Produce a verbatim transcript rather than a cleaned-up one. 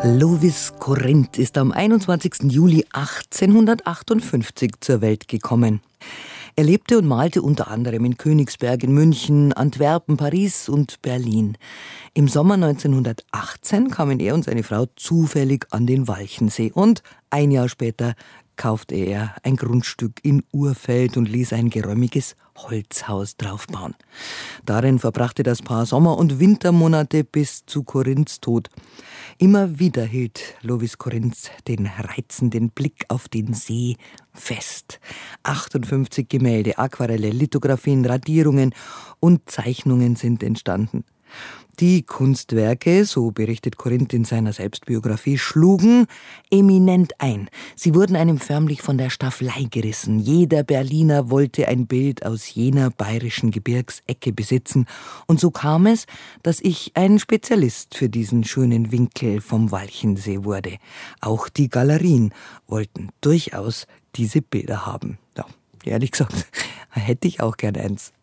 Lovis Corinth ist am einundzwanzigsten Juli achtzehnhundertachtundfünfzig zur Welt gekommen. Er lebte und malte unter anderem in Königsberg in München, Antwerpen, Paris und Berlin. Im Sommer neunzehnhundertachtzehn kamen er und seine Frau zufällig an den Walchensee und ein Jahr später kaufte er ein Grundstück in Urfeld und ließ ein geräumiges Holzhaus draufbauen. Darin verbrachte das Paar Sommer- und Wintermonate bis zu Corinths Tod. Immer wieder hielt Lovis Corinth den reizenden Blick auf den See fest. achtundfünfzig Gemälde, Aquarelle, Lithografien, Radierungen und Zeichnungen sind entstanden. Die Kunstwerke, so berichtet Corinth in seiner Selbstbiografie, schlugen eminent ein. Sie wurden einem förmlich von der Staffelei gerissen. Jeder Berliner wollte ein Bild aus jener bayerischen Gebirgsecke besitzen. Und so kam es, dass ich ein Spezialist für diesen schönen Winkel vom Walchensee wurde. Auch die Galerien wollten durchaus diese Bilder haben. Ja, ehrlich gesagt, hätte ich auch gern eins.